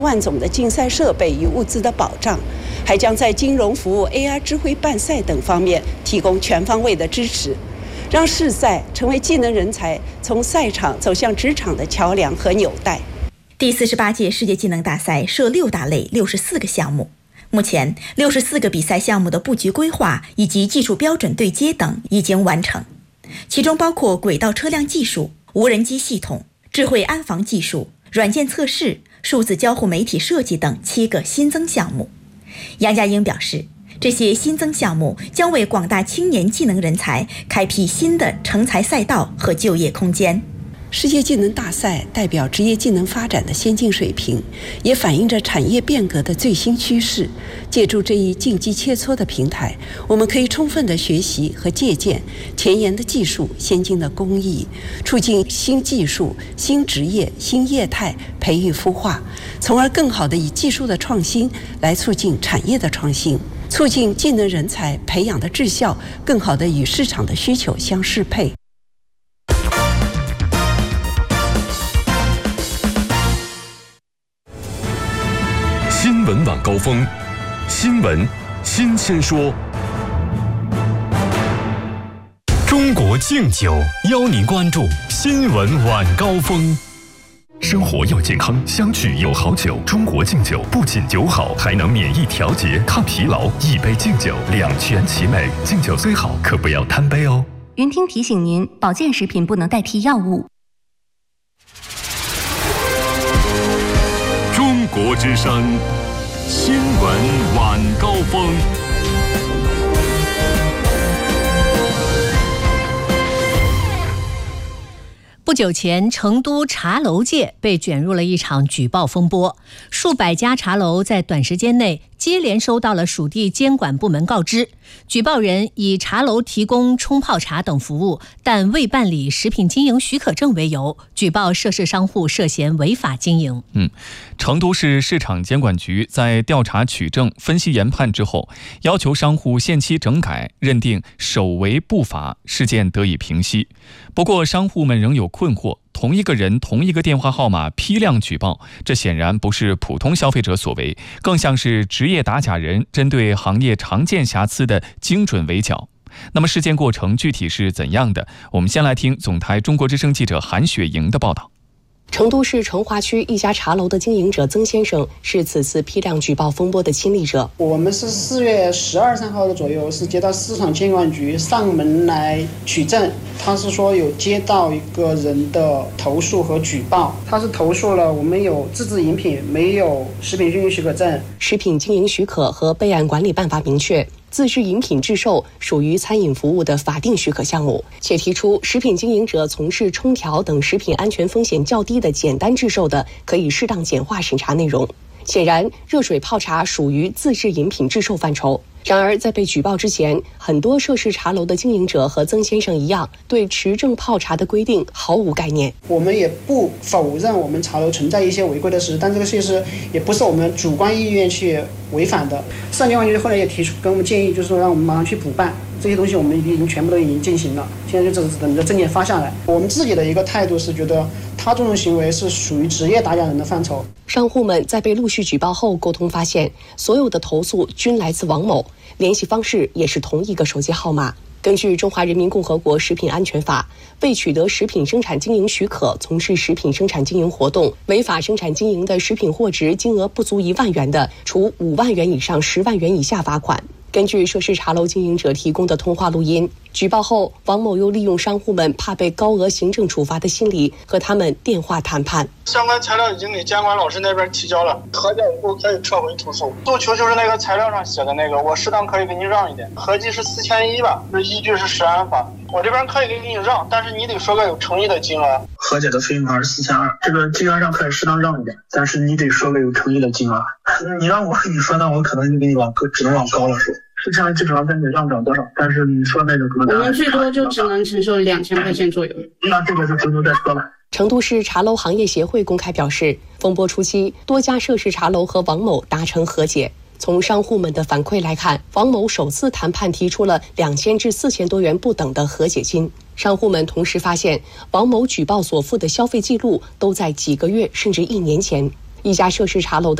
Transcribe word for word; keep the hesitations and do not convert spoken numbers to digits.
万总的竞赛设备与物资的保障，还将在金融服务、A R 智慧办赛等方面提供全方位的支持，让世赛成为技能人才从赛场走向职场的桥梁和纽带。 第四十八届世界技能大赛设六大类六十四个项目，目前六十四个比赛项目的布局规划以及技术标准对接等已经完成，其中包括轨道车辆技术、无人机系统、智慧安防技术、软件测试、数字交互媒体设计等七个新增项目。杨佳英表示，这些新增项目将为广大青年技能人才开辟新的成才赛道和就业空间。 世界技能大赛代表职业技能发展的先进水平，也反映着产业变革的最新趋势。借助这一竞技切磋的平台，我们可以充分地学习和借鉴前沿的技术、先进的工艺，促进新技术、新职业、新业态培育孵化，从而更好地以技术的创新来促进产业的创新，促进技能人才培养的质效更好地与市场的需求相适配。 新闻晚高峰，新闻新鲜说。中国敬酒邀您关注新闻晚高峰。生活要健康，相聚有好酒。中国敬酒不仅酒好，还能免疫调节、抗疲劳。一杯敬酒，两全其美。敬酒虽好，可不要贪杯哦。 云听提醒您，保健食品不能代替药物。 中国之声，新闻晚高峰。 不久前，成都茶楼界被卷入了一场举报风波，数百家茶楼在短时间内接连收到了属地监管部门告知，举报人以茶楼提供冲泡茶等服务，但未办理食品经营许可证为由，举报涉事商户涉嫌违法经营。 嗯，成都市市场监管局在调查取证、分析研判之后，要求商户限期整改，认定首违不法，事件得以平息。不过，商户们仍有困惑。同一个人、同一个电话号码批量举报，这显然不是普通消费者所为，更像是职业打假人针对行业常见瑕疵的精准围剿。那么事件过程具体是怎样的？我们先来听总台中国之声记者韩雪莹的报道。 成都市成华区一家茶楼的经营者曾先生是此次批量举报风波的亲历者。 我们是四月十二三号的左右是接到市场监管局上门来取证，他是说有接到一个人的投诉和举报，他是投诉了我们有自制饮品没有食品经营许可证。 食品经营许可和备案管理办法明确，自制饮品制售属于餐饮服务的法定许可项目，且提出食品经营者从事冲调等食品安全风险较低的简单制售的，可以适当简化审查内容。显然，热水泡茶属于自制饮品制售范畴。然而，在被举报之前，很多涉事茶楼的经营者和曾先生一样，对持证泡茶的规定毫无概念。 我们也不否认我们茶楼存在一些违规的事，但这个事实也不是我们主观意愿去违反的。市场监管局后来也提出跟我们建议，就是说让我们马上去补办。这些东西我们已经全部都已经进行了，现在就只是等着证件发下来。我们自己的一个态度是觉得他这种行为是属于职业打假人的范畴。 商户们在被陆续举报后沟通发现，所有的投诉均来自王某，联系方式也是同一个手机号码。根据《中华人民共和国食品安全法》，未取得食品生产经营许可从事食品生产经营活动，违法生产经营的食品货值金额不足一万元的，处五万元以上十万元以下罚款。根据涉事茶楼经营者提供的通话录音，举报后，王某又利用商户们怕被高额行政处罚的心理，和他们电话谈判。 相关材料已经给监管老师那边提交了，核检以后可以撤回投诉。诉求就是那个材料上写的那个，我适当可以给你让一点，合计是四千一吧，这依据是食安法。我这边可以给你让，但是你得说个有诚意的金额。 和解的费用是四千二，这个金额上可以适当让一点，但是你得说个有诚意的金额。你让我跟你说，那我可能就给你往只能往高了说。四千基本上跟你让不了多少，但是你说那个可能我们最多就只能承受两千块钱左右。 那这个就回头再说了。 成都市茶楼行业协会公开表示，风波初期，多家涉事茶楼和王某达成和解。从商户们的反馈来看，王某首次谈判提出了两千至四千多元不等的和解金。商户们同时发现，王某举报所附的消费记录都在几个月甚至一年前。 一家涉事茶楼的